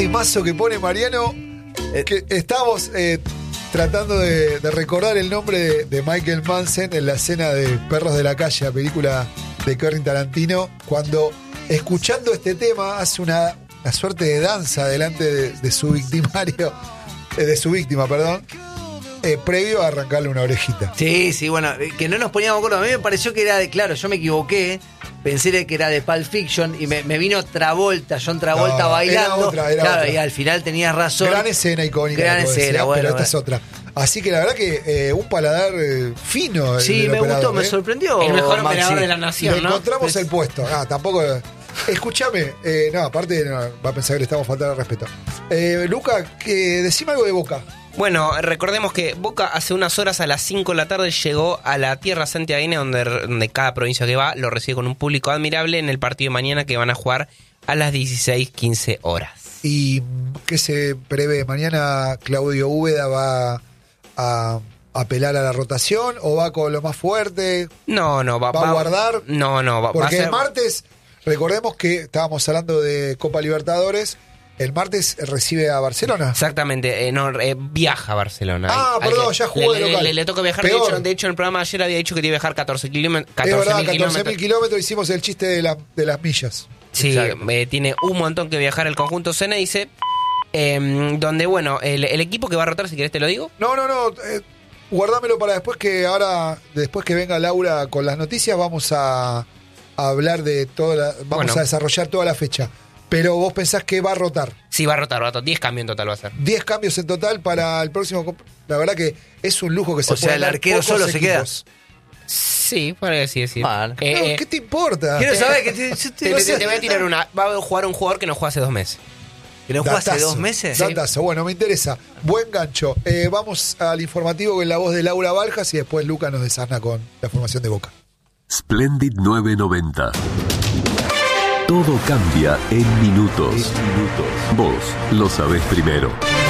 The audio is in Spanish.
temazo que pone Mariano. Que estamos tratando de recordar el nombre de Michael Madsen en la escena de Perros de la Calle, la película de Quentin Tarantino, cuando escuchando este tema hace una suerte de danza delante de su victimario, de su víctima, perdón, previo a arrancarle una orejita. Sí, bueno, que no nos poníamos de acuerdo. A mí me pareció que era de, claro, yo me equivoqué, pensé que era de Pulp Fiction y me vino John Travolta bailando. Era claro, otra. Y al final tenías razón. Gran escena icónica. Gran escena, bueno. Pero esta es otra. Así que la verdad que un paladar fino. Sí, me gustó, me sorprendió. El mejor Maxi. operador de la nación, ¿no? Encontramos el puesto. Tampoco. Escúchame, aparte va a pensar que le estamos faltando al respeto. Luca, decime algo de Boca. Bueno, recordemos que Boca hace unas horas a las 5 de la tarde llegó a la tierra santiagueña donde cada provincia que va lo recibe con un público admirable en el partido de mañana que van a jugar a las 16:15 horas. ¿Y qué se prevé? ¿Mañana Claudio Úbeda va a apelar a la rotación o va con lo más fuerte? No, ¿Va a guardar? No, Porque el martes, recordemos que estábamos hablando de Copa Libertadores. El martes recibe a Barcelona. Exactamente, viaja a Barcelona. Perdón, ya jugó de local. Le toca viajar. De hecho, en el programa de ayer había dicho que iba a viajar 14 kilómetros. Es verdad, 14.000 kilómetros. Hicimos el chiste de las millas. Sí, tiene un montón que viajar el conjunto Ceneice. Donde, bueno, el equipo que va a rotar, si querés te lo digo. No. Guardámelo para después después que venga Laura con las noticias, vamos a hablar de vamos a desarrollar toda la fecha. Pero vos pensás que va a rotar. Sí, va a rotar. 10 cambios en total va a ser. 10 cambios en total para el próximo. La verdad que es un lujo que se puede. O sea, el arquero solo se queda. Sí, para así decir. ¿Qué te importa? Quiero saber que te voy a tirar una. Va a jugar un jugador que no juega hace 2 meses. ¿Que no juega hace 2 meses? Datazo, bueno, me interesa. Buen gancho. Vamos al informativo con la voz de Laura Baljas y después Luca nos desasna con la formación de Boca. Splendid 990. Todo cambia en minutos. Vos lo sabés primero.